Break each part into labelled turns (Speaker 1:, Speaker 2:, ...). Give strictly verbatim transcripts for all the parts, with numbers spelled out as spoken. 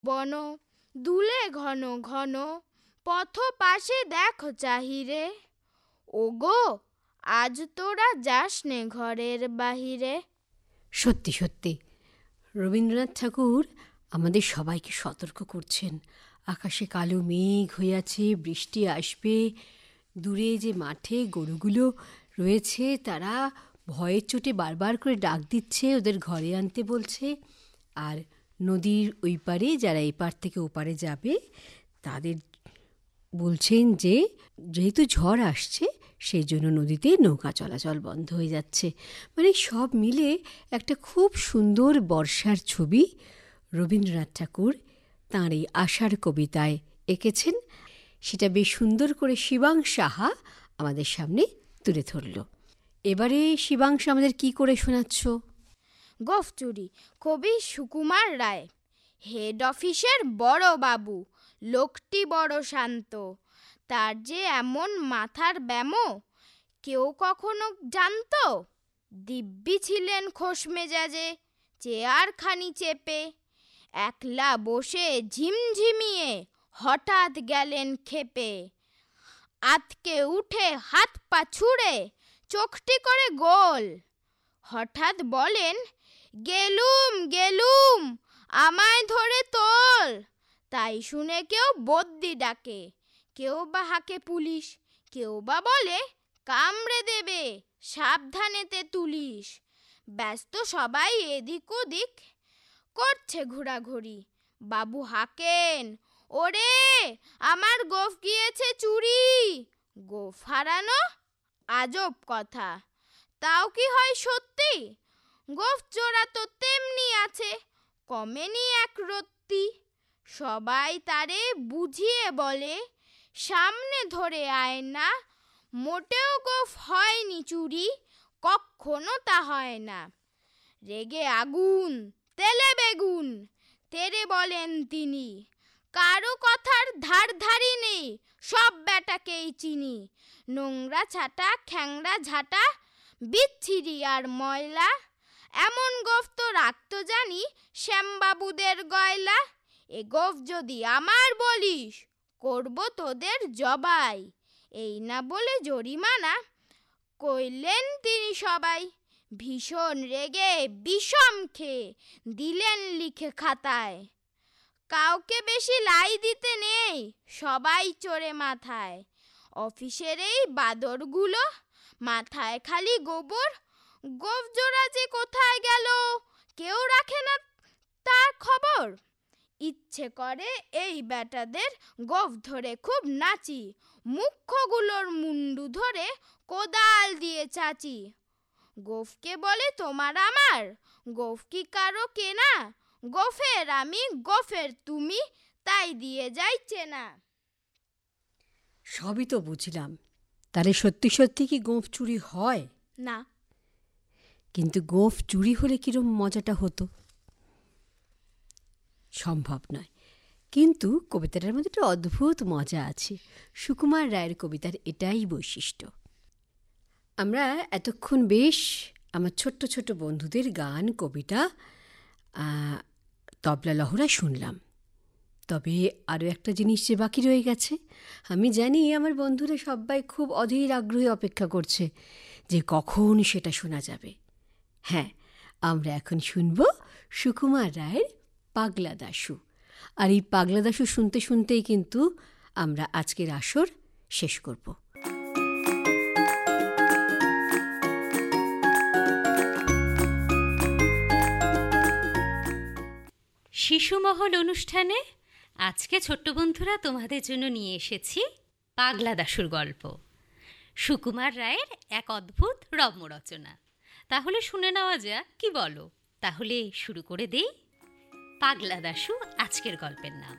Speaker 1: বন দুলে ঘন ঘন, পথ পাশে দেখো চাহিরে, ওগো আজ তোরা যাস নে ঘরের বাহিরে।
Speaker 2: সত্যি সত্যি রবীন্দ্রনাথ ঠাকুর আমাদের সবাইকে সতর্ক করছেন। আকাশে কালো মেঘ হয়ে আছে, বৃষ্টি আসবে। দূরে যে মাঠে গরুগুলো রয়েছে তারা ভয়ের চোটে বারবার করে ডাক দিচ্ছে, ওদের ঘরে আনতে বলছে। আর নদীর ওই পারে যারা এই পার থেকে ওপারে যাবে তাদের বলছেন যে যেহেতু ঝড় আসছে সেই জন্য নদীতে নৌকা চলাচল বন্ধ হয়ে যাচ্ছে। মানে সব মিলে একটা খুব সুন্দর বর্ষার ছবি রবীন্দ্রনাথ ঠাকুর তাঁর এই আষাঢ় কবিতায় এঁকেছেন। সেটা বেশ সুন্দর করে শিবাংশ সাহা আমাদের সামনে তুলে ধরল। এবারে শিবাংশ আমাদের কি করে শোনাচ্ছ?
Speaker 1: গোফ চুরি, কবি সুকুমার রায়। হেড অফিসের বড় বাবু, লোকটি বড় শান্ত, তার যে এমন মাথার ব্যামো কেউ কখনো জানতো? দিব্যি ছিলেন খোশ মেজাজে, চেয়ারখানি চেপে, একলা বসে ঝিমঝিমিয়ে হঠাৎ গেলেন খেপে। আতকে উঠে হাত পা ছুড়ে চোখটি করে গোল, হঠাৎ বলেন, গেলুম গেলুম আমায় ধরে তোল। তাই শুনে কেউ বদ্যি ডাকে, কেউ বা হাঁকে পুলিশ, কেউ বা বলে কামড়ে দেবে সাবধানেতে তুলিস। ব্যস্ত সবাই এদিক ওদিক করছে ঘোরাঘুরি। বাবু হাঁকেন, ওরে আমার গোফ গিয়েছে চুরি। গোফ হারানো আজব কথা, তাও কি হয় সত্যি? গোফ চোরা তো তেমনি আছে, কমেনি এক রত্তি। সবাই তারে বুঝিয়ে বলে, সামনে ধরে আয় না, মোটেও গোফ হয়নি চুরি, কখনো তা হয় না। রেগে আগুন তেলে বেগুন, তেরে বলেন তিনি, কারো কথার ধার ধারি নেই, সব বেটাকেই চিনি। নোংরা ছাটা খ্যাংরা ঝাঁটা বিচ্ছিরি আর ময়লা, এমন গোফ তো রাখতো জানি শ্যামবাবুদের গয়লা। এ গোফ যদি আমার বলিস, করব তোদের জবাই। এই না বলে জরিমানা কইলেন তিনি সবাই। ভীষণ রেগে বিষম খেয়ে দিলেন লিখে খাতায়, কাউকে বেশি লাই দিতে নেই, সবাই চড়ে মাথায়। অফিসের এই বাদরগুলো মাথায় খালি গোবর, গোফ জোড়া যে কোথায় গেল কেউ রাখে না তার খবর। ইচ্ছে করে এই বেটাদের গোফ ধরে খুব নাচি, মুখ্যগুলোর মুন্ডু ধরে কোদাল দিয়ে চাচি। গোফকে বলে তোমার আমার, গোফ কি কারো কেনা? গোফের আমি গোফের তুমি, তাই দিয়ে যাই চেনা।
Speaker 2: সবই তো বুঝলাম, তাহলে সত্যি সত্যি কি গোঁফ চুরি হয়?
Speaker 1: না।
Speaker 2: কিন্তু গোঁফ চুরি হলে কিরম মজাটা হতো? সম্ভব নয়। কিন্তু কবিতাটার মধ্যে একটা অদ্ভুত মজা আছে। সুকুমার রায়ের কবিতার এটাই বৈশিষ্ট্য। আমরা এতক্ষণ বেশ আমার ছোট্ট ছোট বন্ধুদের গান, কবিতা, তবলা লহরা শুনলাম। তবে আরও একটা জিনিস যে বাকি রয়ে গেছে, আমি জানি আমার বন্ধুরা সবাই খুব অধীর আগ্রহে অপেক্ষা করছে যে কখন সেটা শোনা যাবে। হ্যাঁ, আমরা এখন শুনব সুকুমার রায়ের পাগলা দাশু। আর এই পাগলা দাশু শুনতে শুনতেই কিন্তু আমরা আজকের আসর শেষ করব।
Speaker 3: শিশুমহল অনুষ্ঠানে আজকে ছোট্ট বন্ধুরা তোমাদের জন্য নিয়ে এসেছি পাগলা দাশুর গল্প, সুকুমার রায়ের এক অদ্ভুত রম্য রচনা। তাহলে শুনে নেওয়া যাক, কি বলো? তাহলে শুরু করে দেই। পাগলা দাশু আজকের গল্পের নাম।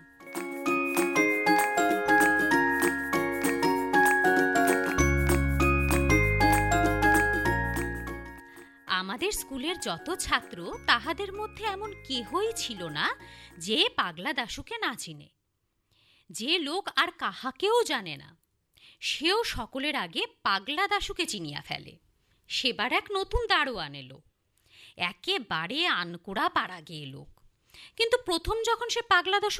Speaker 3: আমাদের স্কুলের যত ছাত্র, তাহাদের মধ্যে এমন কেহই ছিল না যে পাগলা দাশুকে না চিনে। যে লোক আর কাহাকেও জানে না, সেও সকলের আগে পাগলা দাশুকে চিনিয়া ফেলে। সেবার এক নতুন দারোয়ান এলো, একেবারে আনকোড়া পাড়াগে লোক। কিন্তু প্রথম যখন সে পাগলা দাশু